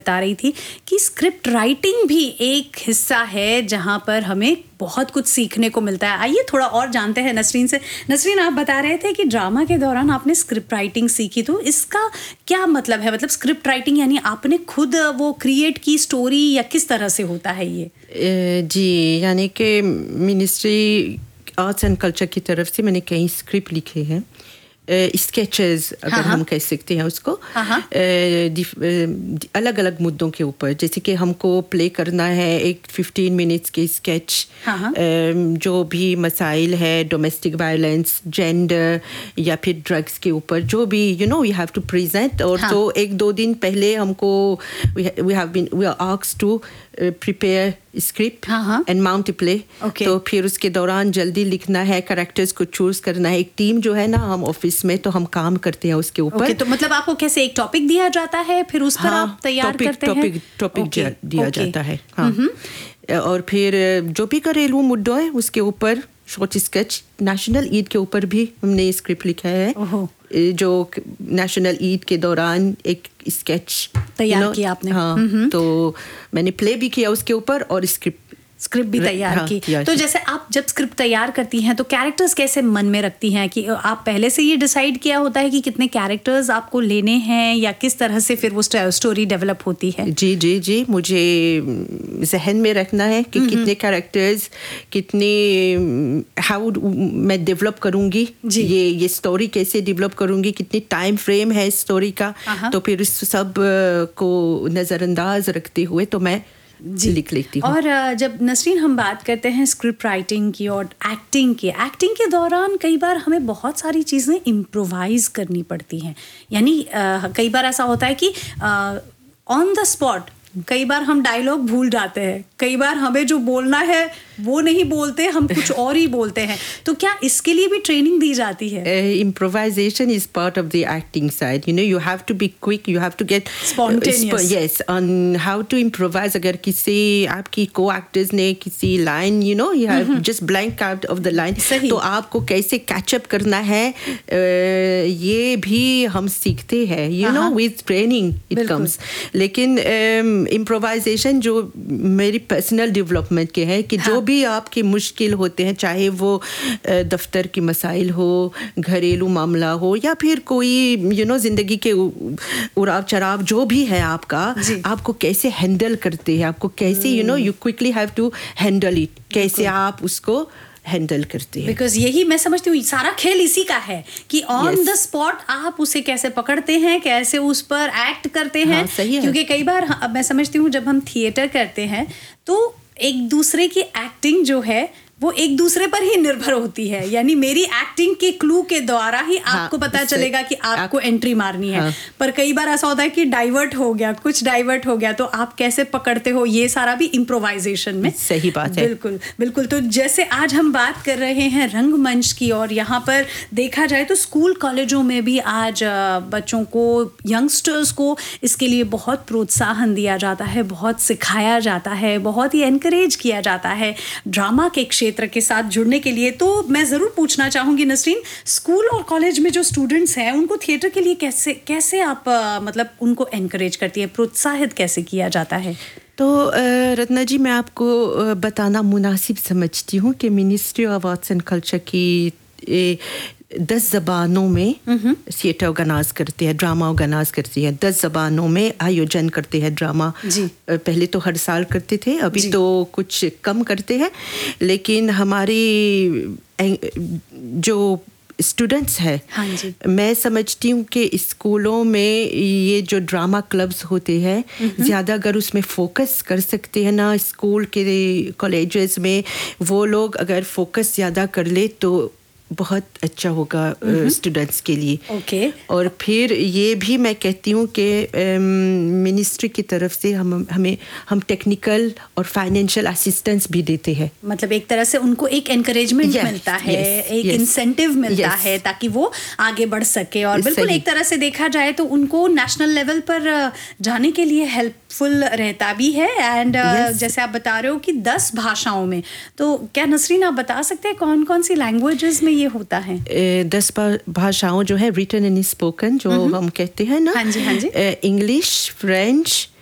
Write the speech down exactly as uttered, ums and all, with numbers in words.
बता रही थी कि स्क्रिप्ट राइटिंग भी एक हिस्सा है जहाँ पर हमें बहुत कुछ सीखने को मिलता है। आइए थोड़ा और जानते हैं नसरीन से। नसरीन, आप बता रहे थे कि ड्रामा के दौरान आपने स्क्रिप्ट राइटिंग सीखी, तो इसका क्या मतलब है? मतलब स्क्रिप्ट राइटिंग यानी आपने खुद वो क्रिएट की स्टोरी या किस तरह से होता है ये? जी, यानी कि मिनिस्ट्री आर्ट्स एंड कल्चर की तरफ से मैंने कई स्क्रिप्ट लिखे हैं, स्केचेस अगर हाँ हम कह सकते हैं उसको, हाँ अलग अलग मुद्दों के ऊपर। जैसे कि हमको प्ले करना है एक फिफ्टीन मिनट्स के स्केच, हाँ जो भी मसाइल है, डोमेस्टिक वायलेंस, जेंडर या फिर ड्रग्स के ऊपर, जो भी you know we have to present. और हाँ. तो एक दो दिन पहले हमको we have been we are asked to prepare script and mount a play. तो फिर उसके दौरान जल्दी लिखना है, कैरेक्टर्स को चूज करना है। एक टीम जो है ना, हम ऑफिस में तो हम काम करते हैं उसके ऊपर। okay, तो मतलब आपको कैसे एक टॉपिक दिया जाता है, फिर उस पर हाँ, आप तैयार topic, करते topic, हैं? टॉपिक okay, दिया okay. जाता है हाँ। और फिर जो भी घरेलू मुद्दों है उसके ऊपर शॉर्ट स्केच। नेशनल ईद के ऊपर भी हमने स्क्रिप्ट लिखा है, जो नेशनल ईद के दौरान एक स्केच तैयार किया आपने। हाँ, तो मैंने प्ले भी किया उसके ऊपर और स्क्रिप्ट स्क्रिप्ट भी तैयार हाँ, की। तो जैसे आप जब स्क्रिप्ट तैयार करती हैं तो कैरेक्टर्स कैसे मन में रखती हैं? कि आप पहले से ये डिसाइड किया होता है कि कितने कैरेक्टर्स आपको लेने हैं, या किस तरह से फिर वो स्टोरी डेवलप होती है? जी जी जी मुझे जहन में रखना है कि कितने कैरेक्टर्स, कितने हाउ मैं डेवलप करूंगी, ये ये स्टोरी कैसे डेवलप करूंगी, कितनी टाइम फ्रेम है स्टोरी का। तो फिर इस सब को नज़रअंदाज रखते हुए तो मैं जी लिख लेती हूँ। और जब नसरीन हम बात करते हैं स्क्रिप्ट राइटिंग की और एक्टिंग की, एक्टिंग के दौरान कई बार हमें बहुत सारी चीज़ें इम्प्रोवाइज करनी पड़ती हैं। यानी कई बार ऐसा होता है कि ऑन द स्पॉट कई बार हम डायलॉग भूल जाते हैं, कई बार हमें जो बोलना है वो नहीं बोलते, हम कुछ और ही बोलते हैं। तो क्या इसके लिए भी ट्रेनिंग दी जाती है? Improvisation is part of the acting side. You know you have to be quick, you have to get spontaneous. Yes, on how to improvise. अगर किसी आपकी को एक्टर्स ने किसी line you know you have just blank out of the line, तो आपको कैसे catch up करना है, uh, ये भी हम सीखते हैं you know with training it comes. लेकिन इम्प्रोवाइजेशन um, जो मेरी पर्सनल डेवलपमेंट के है कि हाँ. जो भी आपके मुश्किल होते हैं, चाहे वो दफ्तर की मसाइल हो, घरेलू मामला हो, या फिर कोई यू नो जिंदगी के उड़ाव चढ़ाव जो भी है आपका, आपको कैसे हैंडल करते हैं, आपको कैसे you know you quickly have to handle it, कैसे आप उसको हैंडल करते हैं। बिकॉज यही मैं समझती हूँ सारा खेल इसी का है कि ऑन द स्पॉट आप उसे कैसे पकड़ते हैं, कैसे उस पर एक्ट करते हैं। हाँ, सही है। क्योंकि कई बार अब मैं समझती हूँ जब हम थिएटर करते हैं तो एक दूसरे की एक्टिंग जो है वो एक दूसरे पर ही निर्भर होती है। यानी मेरी एक्टिंग के क्लू के द्वारा ही आपको हाँ, पता चलेगा कि आपको आप, एंट्री मारनी है। हाँ, पर कई बार ऐसा होता है कि डाइवर्ट हो गया, कुछ डाइवर्ट हो गया, तो आप कैसे पकड़ते हो, ये सारा भी इम्प्रोवाइजेशन में। सही बात है। बिल्कुल बिल्कुल। तो जैसे आज हम बात कर रहे हैं रंगमंच की, और यहाँ पर देखा जाए तो स्कूल कॉलेजों में भी आज बच्चों को, यंगस्टर्स को इसके लिए बहुत प्रोत्साहन दिया जाता है, बहुत सिखाया जाता है, बहुत ही एनकरेज किया जाता है ड्रामा के क्षेत्र के साथ जुड़ने के लिए। तो मैं जरूर पूछना चाहूंगी नसरीन, स्कूल और कॉलेज में जो स्टूडेंट्स हैं उनको थिएटर के लिए कैसे कैसे आप मतलब उनको एनकरेज करती है, प्रोत्साहित कैसे किया जाता है? तो रत्ना जी, मैं आपको बताना मुनासिब समझती हूँ कि ministry of arts and culture की दस ज़बानों में थिएटर ऑर्गेनाइज करते हैं, ड्रामा ऑर्गेनाइज करती है। दस ज़बानों में आयोजन करते हैं ड्रामा। पहले तो हर साल करते थे, अभी तो कुछ कम करते हैं। लेकिन हमारी जो स्टूडेंट्स हैं, हाँ जी, मैं समझती हूँ कि स्कूलों में ये जो ड्रामा क्लब्स होते हैं, ज़्यादा अगर उसमें फोकस कर सकते हैं ना, स्कूल के कॉलेजेस में वो लोग अगर फोकस ज़्यादा कर ले तो बहुत अच्छा होगा स्टूडेंट्स के लिए। ओके। और फिर ये भी मैं कहती हूँ कि मिनिस्ट्री की तरफ से हम हमें हम टेक्निकल और फाइनेंशियल असिस्टेंस भी देते हैं। मतलब एक तरह से उनको एक एनकरेजमेंट yes, मिलता है, yes, एक इंसेंटिव yes, मिलता yes, है ताकि वो आगे बढ़ सके। और बिल्कुल एक तरह से देखा जाए तो उनको नेशनल लेवल पर जाने के लिए हेल्पफुल रहता भी है। एंड yes, जैसे आप बता रहे हो कि दस भाषाओं में, तो क्या नसरीन आप बता सकते हैं कौन कौन सी लैंग्वेजेस में ये होता है? दस भाषाओं जो है रिटन एंड स्पोकन जो हम कहते हैं ना, हाँ जी हाँ जी, इंग्लिश, फ्रेंच,